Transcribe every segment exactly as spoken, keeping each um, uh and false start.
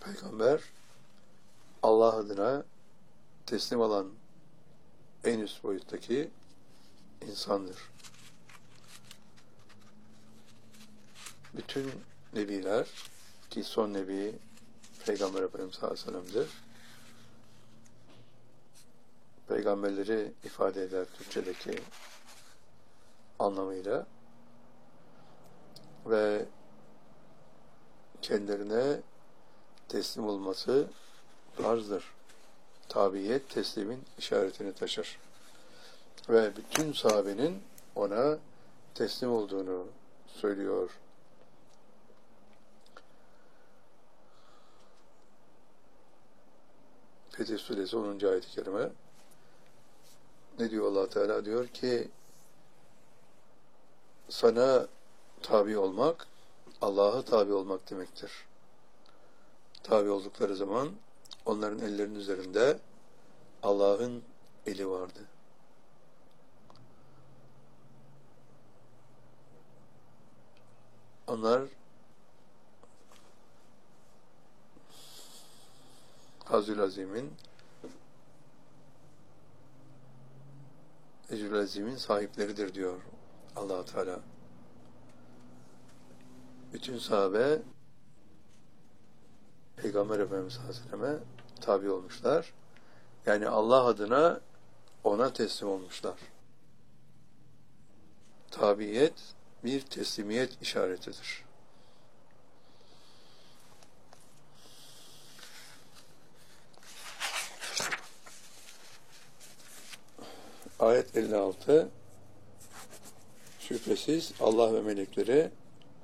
Peygamber Allah adına teslim olan en üst boyuttaki insandır. Bütün nebiler ki son nebi Peygamber Efendimiz sallallahu aleyhi ve sellem'dir. Peygamberleri ifade eder Türkçedeki anlamıyla ve kendilerine teslim olması farzdır. Tabiyet teslimin işaretini taşır. Ve bütün sahabenin ona teslim olduğunu söylüyor. Fetih Suresi onuncu ayet-i kerime ne diyor Allah Teala? Diyor ki sana tabi olmak Allah'a tabi olmak demektir. Tabi oldukları zaman onların ellerinin üzerinde Allah'ın eli vardı. Onlar Hazrül Azim'in Ecrül Azim'in sahipleridir diyor Allah Teala. Bütün sahabe Peygamber Efendimiz sallallahu aleyhi ve selleme tabi olmuşlar. Yani Allah adına ona teslim olmuşlar. Tabiyet bir teslimiyet işaretidir. Ayet elli altı şüphesiz Allah ve melekleri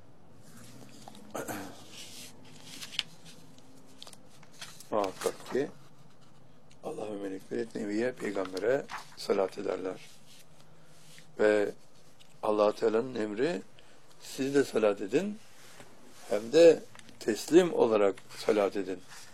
muhakkak ki Allah ve melekleri Nebiye, Peygamber'e salat ederler. Ve Allah Teala'nın emri siz de salat edin hem de teslim olarak salat edin.